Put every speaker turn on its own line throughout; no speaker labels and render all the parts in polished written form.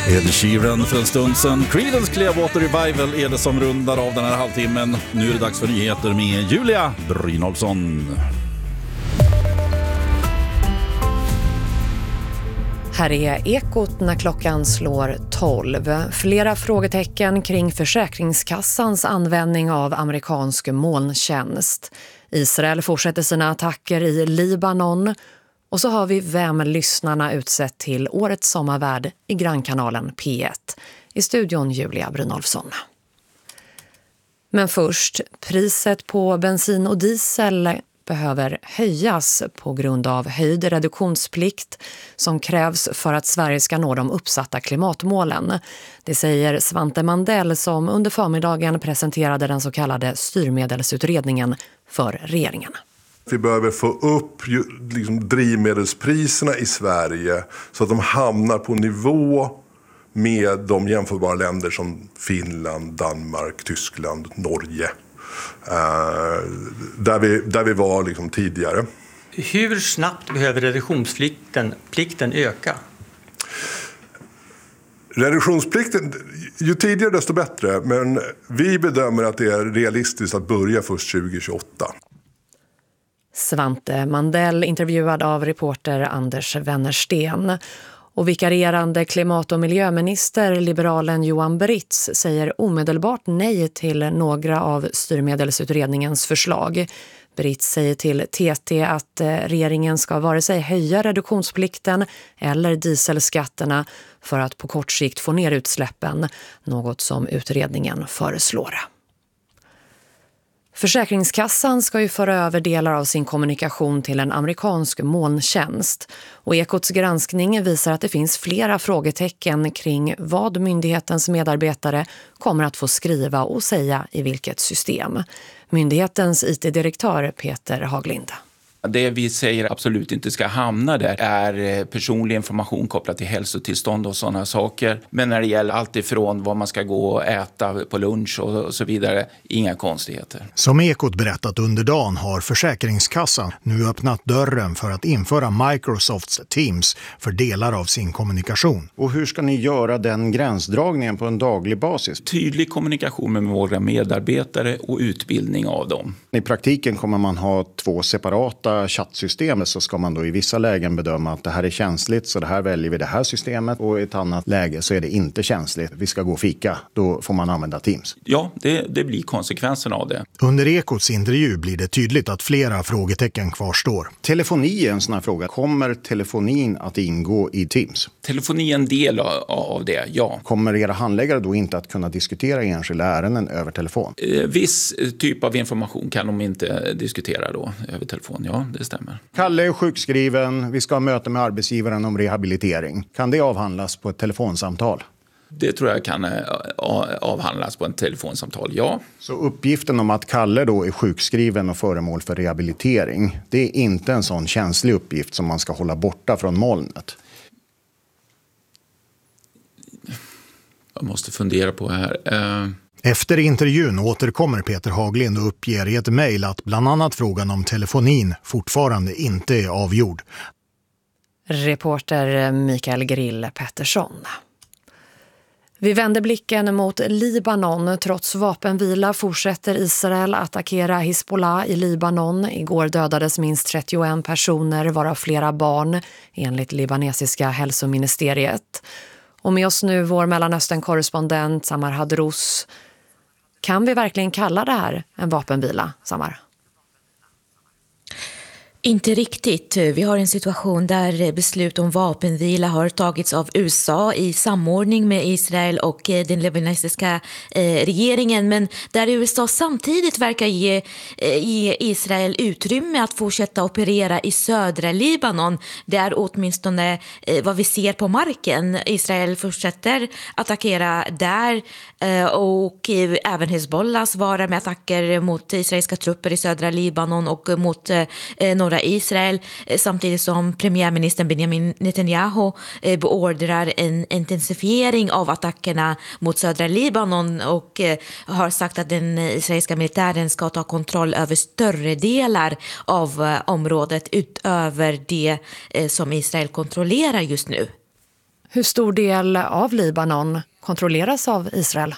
Ed Sheeran för en stund sedan. Creedence Clearwater Revival är det som rundar av den här halvtimmen. Nu är det dags för nyheter med Julia Brynolfsson.
Här är Ekot när klockan slår 12. Flera frågetecken kring Försäkringskassans användning av amerikansk molntjänst. Israel fortsätter sina attacker i Libanon. Och så har vi vem lyssnarna utsett till årets sommarvärd i grannkanalen P1. I studion Julia Brynolfsson. Men först, priset på bensin och diesel behöver höjas på grund av höjd reduktionsplikt som krävs för att Sverige ska nå de uppsatta klimatmålen. Det säger Svante Mandell som under förmiddagen presenterade den så kallade styrmedelsutredningen för regeringen.
Vi behöver få upp drivmedelspriserna i Sverige så att de hamnar på nivå med de jämförbara länder som Finland, Danmark, Tyskland, Norge. Där vi var tidigare.
Hur snabbt behöver reduktionsplikten öka?
Reduktionsplikten, ju tidigare desto bättre. Men vi bedömer att det är realistiskt att börja först 2028.
Svante Mandell intervjuad av reporter Anders Wennersten. Och vikarierande klimat- och miljöminister liberalen Johan Britz säger omedelbart nej till några av styrmedelsutredningens förslag. Britz säger till TT att regeringen ska vare sig höja reduktionsplikten eller dieselskatterna för att på kort sikt få ner utsläppen, något som utredningen föreslår. Försäkringskassan ska ju föra över delar av sin kommunikation till en amerikansk molntjänst. Och Ekots granskning visar att det finns flera frågetecken kring vad myndighetens medarbetare kommer att få skriva och säga i vilket system. Myndighetens IT-direktör Peter Haglind.
Det vi säger absolut inte ska hamna där är personlig information kopplat till hälsotillstånd och sådana saker. Men när det gäller allt ifrån vad man ska gå och äta på lunch och så vidare, inga konstigheter.
Som Ekot berättat under dagen har Försäkringskassan nu öppnat dörren för att införa Microsofts Teams för delar av sin kommunikation.
Och hur ska ni göra den gränsdragningen på en daglig basis?
Tydlig kommunikation med våra medarbetare och utbildning av dem.
I praktiken kommer man ha 2 separata chattsystem, så ska man då i vissa lägen bedöma att det här är känsligt, så det här väljer vi det här systemet, och i ett annat läge så är det inte känsligt. Vi ska gå och fika, då får man använda Teams.
Ja, det blir konsekvensen av det.
Under Ekots intervju blir det tydligt att flera frågetecken kvarstår.
Telefoni är en sån här fråga. Kommer telefonin att ingå i Teams?
Telefoni är en del av det, ja.
Kommer era handläggare då inte att kunna diskutera enskilda ärenden över telefon?
Viss typ av information kan de inte diskutera då över telefon, ja, det stämmer.
Kalle är sjukskriven, vi ska ha möte med arbetsgivaren om rehabilitering. Kan det avhandlas på ett telefonsamtal?
Det tror jag kan avhandlas på en telefonsamtal, ja.
Så uppgiften om att Kalle då är sjukskriven och föremål för rehabilitering, det är inte en sån känslig uppgift som man ska hålla borta från molnet?
Jag måste fundera på här.
Efter intervjun återkommer Peter Haglind och uppger i ett mejl att bland annat frågan om telefonin fortfarande inte är avgjord.
Reporter Mikael Grill Pettersson. Vi vänder blicken mot Libanon. Trots vapenvila fortsätter Israel attackera Hizbollah i Libanon. Igår dödades minst 31 personer, varav flera barn, enligt libanesiska hälsoministeriet. Och med oss nu vår Mellanöstern-korrespondent Samar Hadrous. Kan vi verkligen kalla det här en vapenvila, Samar?
Inte riktigt. Vi har en situation där beslut om vapenvila har tagits av USA i samordning med Israel och den libanesiska regeringen, men där USA samtidigt verkar ge Israel utrymme att fortsätta operera i södra Libanon. Det är åtminstone vad vi ser på marken. Israel fortsätter attackera där och även Hezbollah svarar med attacker mot israeliska trupper i södra Libanon och mot norra Israel, samtidigt som premiärministern Benjamin Netanyahu beordrar en intensifiering av attackerna mot södra Libanon och har sagt att den israeliska militären ska ta kontroll över större delar av området utöver det som Israel kontrollerar just nu.
Hur stor del av Libanon kontrolleras av Israel?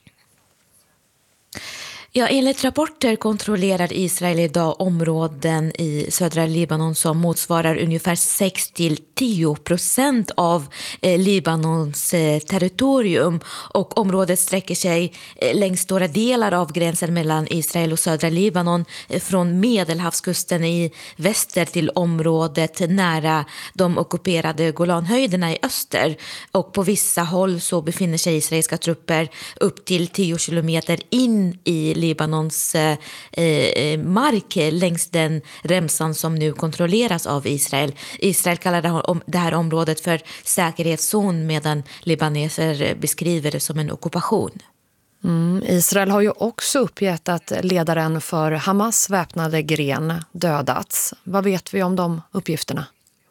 Ja, enligt rapporter kontrollerar Israel idag områden i södra Libanon som motsvarar ungefär 6-10% av Libanons territorium. Och området sträcker sig längs stora delar av gränsen mellan Israel och södra Libanon, från Medelhavskusten i väster till området nära de ockuperade Golanhöjderna i öster. Och på vissa håll så befinner sig israeliska trupper upp till 10 kilometer in i Libanons mark längs den remsan som nu kontrolleras av Israel. Israel kallar det här området för säkerhetszon, medan libaneser beskriver det som en ockupation.
Israel har ju också uppgett att ledaren för Hamas väpnade gren dödats. Vad vet vi om de uppgifterna?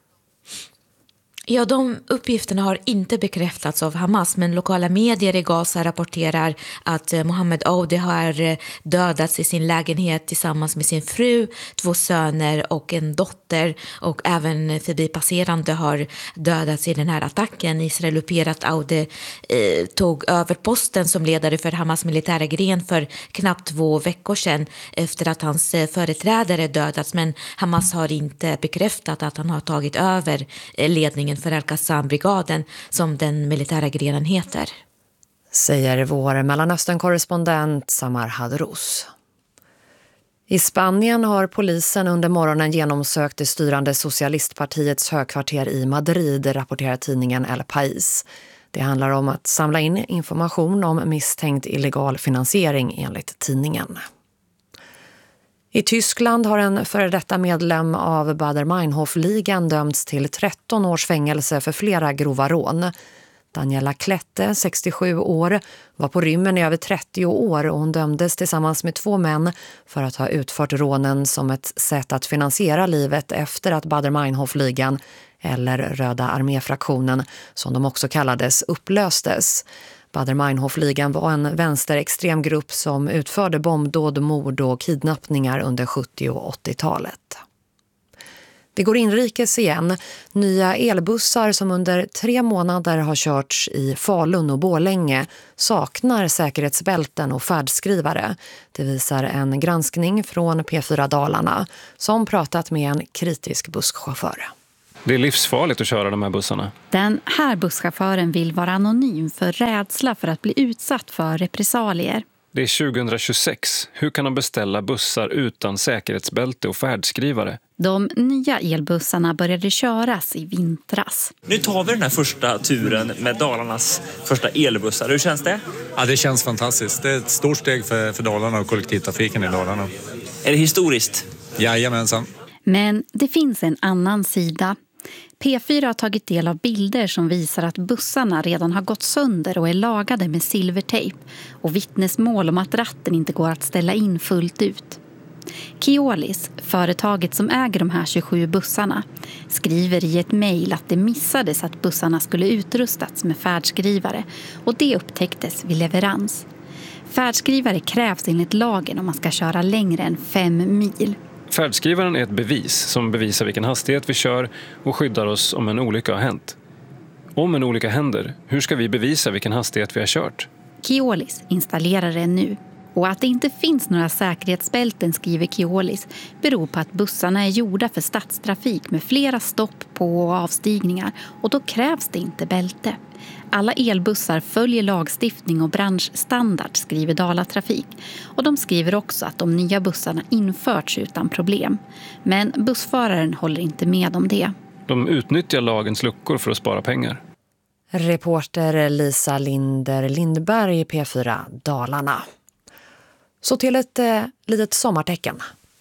Ja, de uppgifterna har inte bekräftats av Hamas, men lokala medier i Gaza rapporterar att Mohammed Aoudi har dödats i sin lägenhet tillsammans med sin fru, 2 söner och en dotter, och även förbipasserande har dödats i den här attacken. Israel uppger att Aoudi tog över posten som ledare för Hamas militära gren för knappt 2 veckor sedan efter att hans företrädare dödats, men Hamas har inte bekräftat att han har tagit över ledningen för Al-Qassam-brigaden, som den militära grenen heter.
Säger vår Mellanöstern-korrespondent Samar Hadrous. I Spanien har polisen under morgonen genomsökt det styrande socialistpartiets högkvarter i Madrid, rapporterar tidningen El País. Det handlar om att samla in information om misstänkt illegal finansiering, enligt tidningen. I Tyskland har en före detta medlem av Baader-Meinhof-ligan dömts till 13 års fängelse för flera grova rån. Daniela Klette, 67 år, var på rymmen i över 30 år och hon dömdes tillsammans med 2 män för att ha utfört rånen som ett sätt att finansiera livet efter att Baader-Meinhof-ligan, eller Röda arméfraktionen som de också kallades, upplöstes. Baader-Meinhof-ligan var en vänsterextrem grupp som utförde bombdåd, mord och kidnappningar under 70- och 80-talet. Vi går inrikes igen. Nya elbussar som under 3 månader har körts i Falun och Borlänge saknar säkerhetsbälten och färdskrivare. Det visar en granskning från P4 Dalarna som pratat med en kritisk busschaufför.
Det är livsfarligt att köra de här bussarna.
Den här busschauffören vill vara anonym för rädsla för att bli utsatt för repressalier.
Det är 2026. Hur kan de beställa bussar utan säkerhetsbälte och färdskrivare?
De nya elbussarna började köras i vintras.
Nu tar vi den här första turen med Dalarnas första elbussar. Hur känns det?
Ja, det känns fantastiskt. Det är ett stort steg för Dalarna och kollektivtrafiken i Dalarna.
Är det historiskt?
Jajamensan.
Men det finns en annan sida. P4 har tagit del av bilder som visar att bussarna redan har gått sönder och är lagade med silvertejp och vittnesmål om att ratten inte går att ställa in fullt ut. Keolis, företaget som äger de här 27 bussarna, skriver i ett mejl att det missades att bussarna skulle utrustats med färdskrivare och det upptäcktes vid leverans. Färdskrivare krävs enligt lagen om man ska köra längre än 5 mil.
Färdskrivaren är ett bevis som bevisar vilken hastighet vi kör och skyddar oss om en olycka har hänt. Om en olycka händer, hur ska vi bevisa vilken hastighet vi har kört?
Keolis installerar det nu. Och att det inte finns några säkerhetsbälten, skriver Keolis, beror på att bussarna är gjorda för stadstrafik med flera stopp på och avstigningar och då krävs det inte bälte. Alla elbussar följer lagstiftning och branschstandard, skriver Dalatrafik. Och de skriver också att de nya bussarna införts utan problem. Men bussföraren håller inte med om det.
De utnyttjar lagens luckor för att spara pengar.
Reporter Lisa Linder-Lindberg, P4 Dalarna. Så till ett litet sommartecken.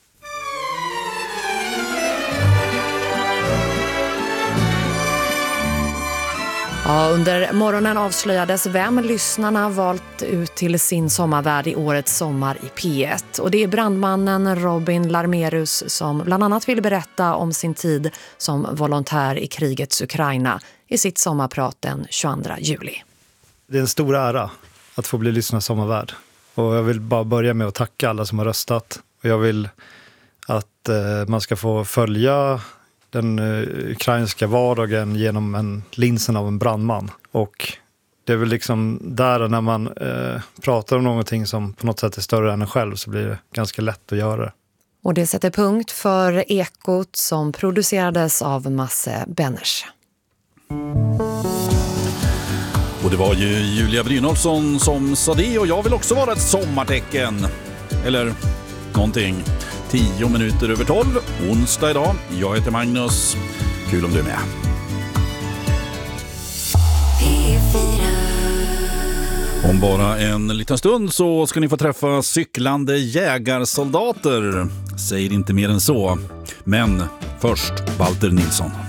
Ja, under morgonen avslöjades vem lyssnarna valt ut till sin sommarvärd i årets sommar i P1. Och det är brandmannen Robin Larmerus som bland annat vill berätta om sin tid som volontär i krigets Ukraina i sitt sommarprat den 22 juli.
Det är en stor ära att få bli lyssnarnas sommarvärd. Och jag vill bara börja med att tacka alla som har röstat. Och jag vill att man ska få följa den ukrainska vardagen genom linsen av en brandman. Och det är väl liksom där när man pratar om någonting som på något sätt är större än en själv, så blir det ganska lätt att göra det.
Och det sätter punkt för Ekot som producerades av Masse Benners.
Och det var ju Julia Brynolfsson som sa det, och jag vill också vara ett sommartecken. Eller någonting. 10 minuter över 12, onsdag idag. Jag heter Magnus. Kul om du är med. Om bara en liten stund så ska ni få träffa cyklande jägarsoldater. Säger inte mer än så. Men först Walter Nilsson.